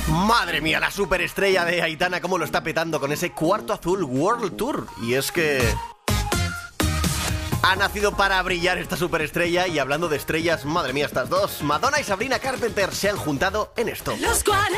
Madre mía, la superestrella de Aitana, cómo lo está petando con ese Cuarto Azul World Tour. Y es que ha nacido para brillar esta superestrella. Y hablando de estrellas, madre mía, estas dos, Madonna y Sabrina Carpenter, se han juntado en esto. Los 40